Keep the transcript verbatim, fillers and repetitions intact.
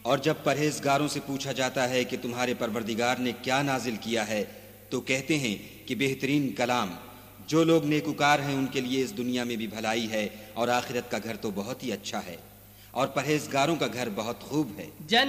और जब परहेजगारों से पूछा जाता है कि तुम्हारे परवरदिगार ने क्या नाजिल किया है तो कहते हैं कि बेहतरीन कलाम। जो लोग नेकुकार हैं उनके लिए इस दुनिया में भी भलाई है और आखिरत का घर तो बहुत ही अच्छा है और परहेजगारों का घर बहुत खूब है।